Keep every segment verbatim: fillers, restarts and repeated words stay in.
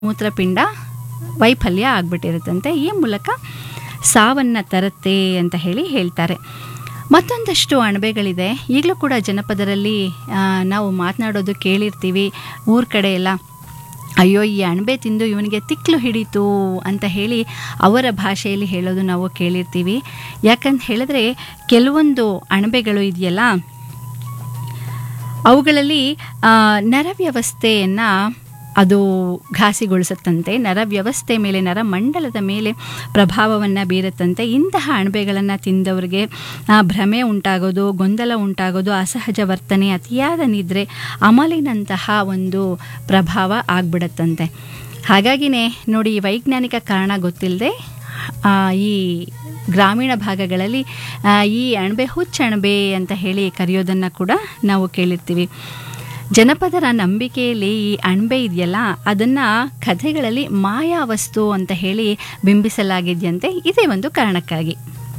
ಮೂತ್ರಪಿಂಡ ವೈಫಲ್ಯ ಆಗ್ಬಿಟ್ಟಿರುತ್ತಂತೆ. ಈ ಮೂಲಕ ಸಾವನ್ನು ತರುತ್ತೆ ಅಂತ ಹೇಳಿ ಹೇಳ್ತಾರೆ. ಮತ್ತೊಂದಷ್ಟು ಅಣಬೆಗಳಿದೆ. ಈಗಲೂ ಕೂಡ ಜನಪದರಲ್ಲಿ ನಾವು ಮಾತನಾಡೋದು ಕೇಳಿರ್ತೀವಿ. ಊರ ಕಡೆ ಎಲ್ಲ ಅಯ್ಯೋ ಈ ಅಣಬೆ ತಿಂದು ಇವನಿಗೆ ತಿಕ್ಲು ಹಿಡಿತು ಅಂತ ಹೇಳಿ ಅವರ ಭಾಷೆಯಲ್ಲಿ ಹೇಳೋದು ನಾವು ಕೇಳಿರ್ತೀವಿ. ಯಾಕಂತ ಹೇಳಿದ್ರೆ ಕೆಲವೊಂದು ಅಣಬೆಗಳು ಇದೆಯಲ್ಲ, ಅವುಗಳಲ್ಲಿ ನರವ್ಯವಸ್ಥೆಯನ್ನು ಅದು ಘಾಸಿಗೊಳಿಸುತ್ತಂತೆ. ನರವ್ಯವಸ್ಥೆ ಮೇಲೆ, ನರಮಂಡಲದ ಮೇಲೆ ಪ್ರಭಾವವನ್ನು ಬೀರುತ್ತಂತೆ. ಇಂತಹ ಅಣಬೆಗಳನ್ನು ತಿಂದವರಿಗೆ ಭ್ರಮೆ ಉಂಟಾಗೋದು, ಗೊಂದಲ ಉಂಟಾಗೋದು, ಅಸಹಜ ವರ್ತನೆ, ಅತಿಯಾದ ನಿದ್ರೆ, ಅಮಲಿನಂತಹ ಒಂದು ಪ್ರಭಾವ ಆಗ್ಬಿಡತ್ತಂತೆ. ಹಾಗಾಗಿನೇ ನೋಡಿ, ವೈಜ್ಞಾನಿಕ ಕಾರಣ ಗೊತ್ತಿಲ್ಲದೆ ಈ ಗ್ರಾಮೀಣ ಭಾಗಗಳಲ್ಲಿ ಈ ಅಣಬೆ ಹುಚ್ಚಣಬೆ ಅಂತ ಹೇಳಿ ಕರೆಯೋದನ್ನು ಕೂಡ ನಾವು ಕೇಳಿರ್ತೀವಿ. ಜನಪದರ ನಂಬಿಕೆಯಲ್ಲಿ ಈ ಅಣಬೆ ಇದೆಯಲ್ಲ, ಅದನ್ನು ಕಥೆಗಳಲ್ಲಿ ಮಾಯಾವಸ್ತು ಅಂತ ಹೇಳಿ ಬಿಂಬಿಸಲಾಗಿದೆಯಂತೆ. ಇದೇ ಒಂದು ಕಾರಣಕ್ಕಾಗಿ.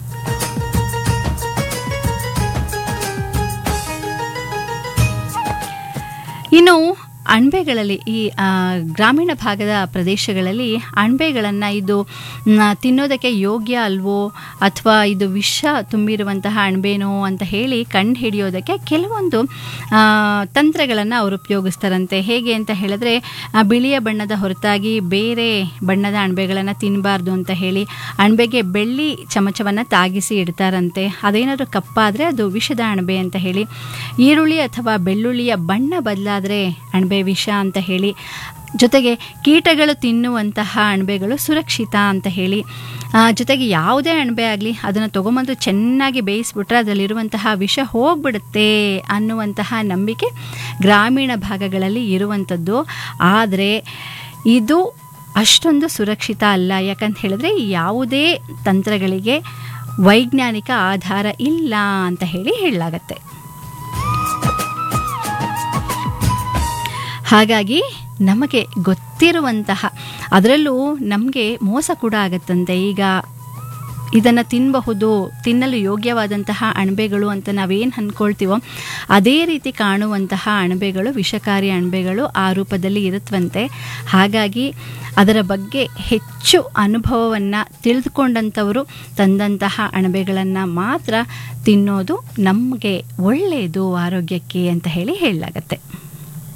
ಇನ್ನು ಅಣಬೆಗಳಲ್ಲಿ ಈ ಗ್ರಾಮೀಣ ಭಾಗದ ಪ್ರದೇಶಗಳಲ್ಲಿ ಅಣಬೆಗಳನ್ನು ಇದು ತಿನ್ನೋದಕ್ಕೆ ಯೋಗ್ಯ ಅಲ್ವೋ ಅಥವಾ ಇದು ವಿಷ ತುಂಬಿರುವಂತಹ ಅಣಬೆನೋ ಅಂತ ಹೇಳಿ ಕಂಡು ಹಿಡಿಯೋದಕ್ಕೆ ಕೆಲವೊಂದು ತಂತ್ರಗಳನ್ನು ಅವರು ಉಪಯೋಗಿಸ್ತಾರಂತೆ. ಹೇಗೆ ಅಂತ ಹೇಳಿದ್ರೆ, ಬಿಳಿಯ ಬಣ್ಣದ ಹೊರತಾಗಿ ಬೇರೆ ಬಣ್ಣದ ಅಣಬೆಗಳನ್ನು ತಿನ್ನಬಾರ್ದು ಅಂತ ಹೇಳಿ ಅಣಬೆಗೆ ಬೆಳ್ಳಿ ಚಮಚವನ್ನು ತಾಗಿಸಿ ಇಡ್ತಾರಂತೆ. ಅದೇನಾದರೂ ಕಪ್ಪಾದರೆ ಅದು ವಿಷದ ಅಣಬೆ ಅಂತ ಹೇಳಿ. ಈರುಳ್ಳಿ ಅಥವಾ ಬೆಳ್ಳುಳ್ಳಿಯ ಬಣ್ಣ ಬದಲಾದರೆ ಅಣಬೆ ವಿಷ ಅಂತ ಹೇಳಿ. ಜೊತೆಗೆ ಕೀಟಗಳು ತಿನ್ನುವಂತಹ ಅಣಬೆಗಳು ಸುರಕ್ಷಿತ ಅಂತ ಹೇಳಿ. ಜೊತೆಗೆ ಯಾವುದೇ ಅಣಬೆ ಆಗಲಿ ಅದನ್ನು ತೊಗೊಂಬಂದು ಚೆನ್ನಾಗಿ ಬೇಯಿಸ್ಬಿಟ್ರೆ ಅದರಲ್ಲಿರುವಂತಹ ವಿಷ ಹೋಗ್ಬಿಡುತ್ತೆ ಅನ್ನುವಂತಹ ನಂಬಿಕೆ ಗ್ರಾಮೀಣ ಭಾಗಗಳಲ್ಲಿ ಇರುವಂಥದ್ದು. ಆದರೆ ಇದು ಅಷ್ಟೊಂದು ಸುರಕ್ಷಿತ ಅಲ್ಲ. ಯಾಕಂತ ಹೇಳಿದ್ರೆ ಯಾವುದೇ ತಂತ್ರಗಳಿಗೆ ವೈಜ್ಞಾನಿಕ ಆಧಾರ ಇಲ್ಲ ಅಂತ ಹೇಳಿ ಹೇಳಲಾಗತ್ತೆ. ಹಾಗಾಗಿ ನಮಗೆ ಗೊತ್ತಿರುವಂತಹ, ಅದರಲ್ಲೂ ನಮಗೆ ಮೋಸ ಕೂಡ ಆಗತ್ತಂತೆ. ಈಗ ಇದನ್ನು ತಿನ್ನಬಹುದು, ತಿನ್ನಲು ಯೋಗ್ಯವಾದಂತಹ ಅಣಬೆಗಳು ಅಂತ ನಾವೇನು ಅಂದ್ಕೊಳ್ತೀವೋ ಅದೇ ರೀತಿ ಕಾಣುವಂತಹ ಅಣಬೆಗಳು ವಿಷಕಾರಿ ಅಣಬೆಗಳು ಆ ರೂಪದಲ್ಲಿ ಇರುತ್ತವಂತೆ. ಹಾಗಾಗಿ ಅದರ ಬಗ್ಗೆ ಹೆಚ್ಚು ಅನುಭವವನ್ನು ತಿಳಿದುಕೊಂಡಂಥವರು ತಂದಂತಹ ಅಣಬೆಗಳನ್ನು ಮಾತ್ರ ತಿನ್ನೋದು ನಮಗೆ ಒಳ್ಳೆಯದು ಆರೋಗ್ಯಕ್ಕೆ ಅಂತ ಹೇಳಿ ಹೇಳಲಾಗತ್ತೆ.